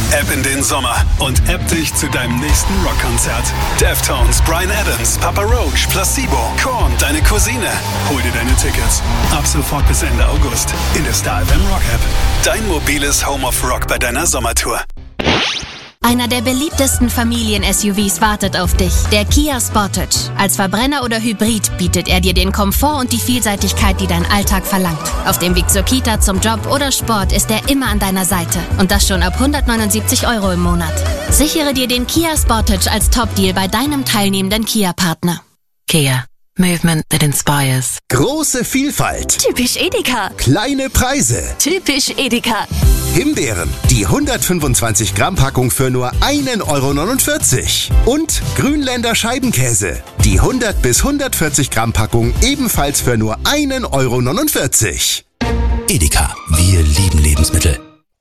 App in den Sommer und App dich zu deinem nächsten Rockkonzert. Deftones, Bryan Adams, Papa Roach, Placebo, Korn, deine Cousine. Hol dir deine Tickets. Ab sofort bis Ende August in der Star FM Rock App. Dein mobiles Home of Rock bei deiner Sommertour. Einer der beliebtesten Familien-SUVs wartet auf dich, der Kia Sportage. Als Verbrenner oder Hybrid bietet er dir den Komfort und die Vielseitigkeit, die dein Alltag verlangt. Auf dem Weg zur Kita, zum Job oder Sport ist er immer an deiner Seite. Und das schon ab 179 € im Monat. Sichere dir den Kia Sportage als Top-Deal bei deinem teilnehmenden Kia-Partner. Kia. Movement that inspires. Große Vielfalt. Typisch Edeka. Kleine Preise. Typisch Edeka. Himbeeren, die 125 Gramm Packung für nur 1,49 €. Und Grünländer Scheibenkäse, die 100 bis 140 Gramm Packung ebenfalls für nur 1,49 €. Edeka, wir lieben Lebensmittel.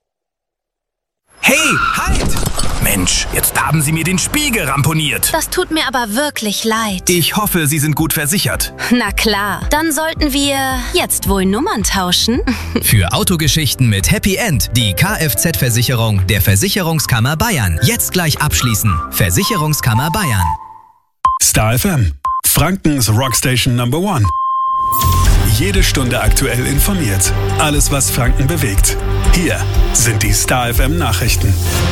Hey, halt! Mensch, jetzt haben Sie mir den Spiegel ramponiert. Das tut mir aber wirklich leid. Ich hoffe, Sie sind gut versichert. Na klar, dann sollten wir jetzt wohl Nummern tauschen. Für Autogeschichten mit Happy End die Kfz-Versicherung der Versicherungskammer Bayern. Jetzt gleich abschließen. Versicherungskammer Bayern. Star FM, Frankens Rockstation Number 1. Jede Stunde aktuell informiert. Alles, was Franken bewegt. Hier sind die Star FM Nachrichten.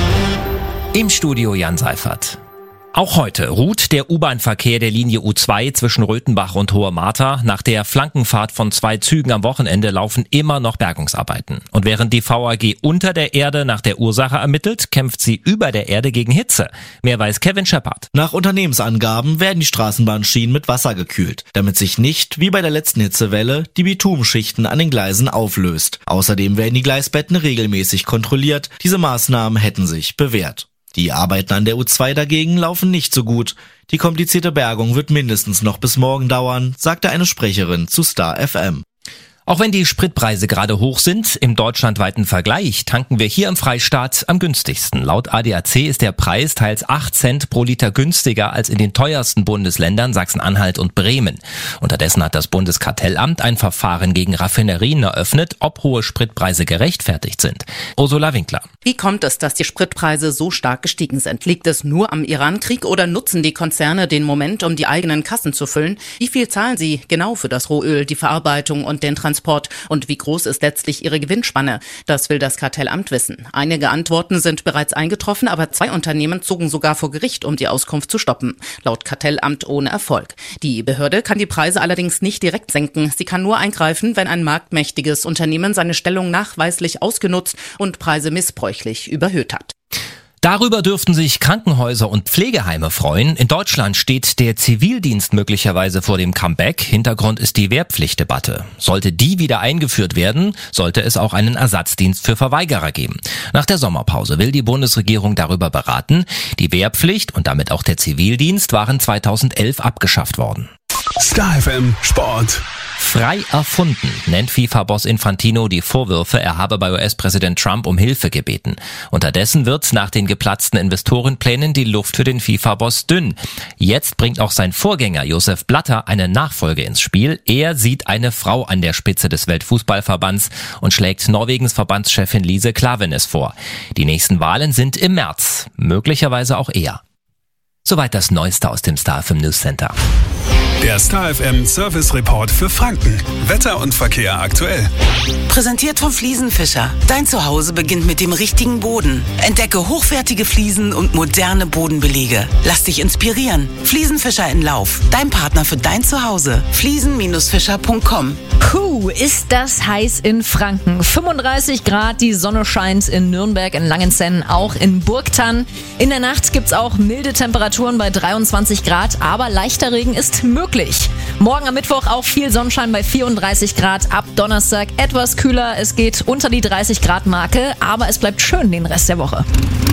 Im Studio Jan Seifert. Auch heute ruht der U-Bahn-Verkehr der Linie U2 zwischen Röthenbach und Hohe Martha. Nach der Flankenfahrt von 2 Zügen am Wochenende laufen immer noch Bergungsarbeiten. Und während die VAG unter der Erde nach der Ursache ermittelt, kämpft sie über der Erde gegen Hitze. Mehr weiß Kevin Shepard. Nach Unternehmensangaben werden die Straßenbahnschienen mit Wasser gekühlt, damit sich nicht, wie bei der letzten Hitzewelle, die Bitumschichten an den Gleisen auflöst. Außerdem werden die Gleisbetten regelmäßig kontrolliert. Diese Maßnahmen hätten sich bewährt. Die Arbeiten an der U2 dagegen laufen nicht so gut. Die komplizierte Bergung wird mindestens noch bis morgen dauern, sagte eine Sprecherin zu Star FM. Auch wenn die Spritpreise gerade hoch sind, im deutschlandweiten Vergleich tanken wir hier im Freistaat am günstigsten. Laut ADAC ist der Preis teils 8 Cent pro Liter günstiger als in den teuersten Bundesländern Sachsen-Anhalt und Bremen. Unterdessen hat das Bundeskartellamt ein Verfahren gegen Raffinerien eröffnet, ob hohe Spritpreise gerechtfertigt sind. Ursula Winkler. Wie kommt es, dass die Spritpreise so stark gestiegen sind? Liegt es nur am Irankrieg oder nutzen die Konzerne den Moment, um die eigenen Kassen zu füllen? Wie viel zahlen sie genau für das Rohöl, die Verarbeitung und den Transport? Und wie groß ist letztlich ihre Gewinnspanne? Das will das Kartellamt wissen. Einige Antworten sind bereits eingetroffen, aber 2 Unternehmen zogen sogar vor Gericht, um die Auskunft zu stoppen. Laut Kartellamt ohne Erfolg. Die Behörde kann die Preise allerdings nicht direkt senken. Sie kann nur eingreifen, wenn ein marktmächtiges Unternehmen seine Stellung nachweislich ausgenutzt und Preise missbräuchlich überhöht hat. Darüber dürften sich Krankenhäuser und Pflegeheime freuen. In Deutschland steht der Zivildienst möglicherweise vor dem Comeback. Hintergrund ist die Wehrpflichtdebatte. Sollte die wieder eingeführt werden, sollte es auch einen Ersatzdienst für Verweigerer geben. Nach der Sommerpause will die Bundesregierung darüber beraten. Die Wehrpflicht und damit auch der Zivildienst waren 2011 abgeschafft worden. Star FM Sport. Frei erfunden, nennt FIFA-Boss Infantino die Vorwürfe, er habe bei US-Präsident Trump um Hilfe gebeten. Unterdessen wird nach den geplatzten Investorenplänen die Luft für den FIFA-Boss dünn. Jetzt bringt auch sein Vorgänger Josef Blatter eine Nachfolge ins Spiel. Er sieht eine Frau an der Spitze des Weltfußballverbands und schlägt Norwegens Verbandschefin Lise Klaveness vor. Die nächsten Wahlen sind im März, möglicherweise auch eher. Soweit das Neueste aus dem Star FM News Center. Der Star FM Service Report für Franken. Wetter und Verkehr aktuell. Präsentiert von Fliesenfischer. Dein Zuhause beginnt mit dem richtigen Boden. Entdecke hochwertige Fliesen und moderne Bodenbelege. Lass dich inspirieren. Fliesenfischer in Lauf. Dein Partner für dein Zuhause. Fliesen-fischer.com. Puh, ist das heiß in Franken. 35 Grad, die Sonne scheint in Nürnberg, in Langenzenn, auch in Burgthann. In der Nacht gibt's auch milde Temperaturen bei 23 Grad, aber leichter Regen ist möglich. Morgen am Mittwoch auch viel Sonnenschein bei 34 Grad, ab Donnerstag etwas kühler. Es geht unter die 30 Grad Marke, aber es bleibt schön den Rest der Woche.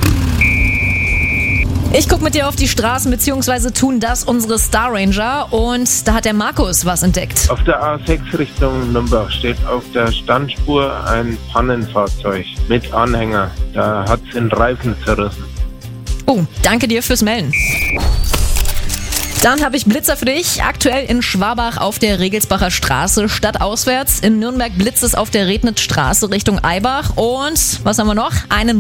Ich gucke mit dir auf die Straßen, beziehungsweise tun das unsere Star Ranger, und da hat der Markus was entdeckt. Auf der A6 Richtung Nürnberg steht auf der Standspur ein Pannenfahrzeug mit Anhänger. Da hat es den Reifen zerrissen. Oh, danke dir fürs Melden. Dann habe ich Blitzer für dich. Aktuell in Schwabach auf der Regelsbacher Straße stadtauswärts. In Nürnberg blitzt es auf der Rednitzstraße Richtung Eibach. Und was haben wir noch? Einen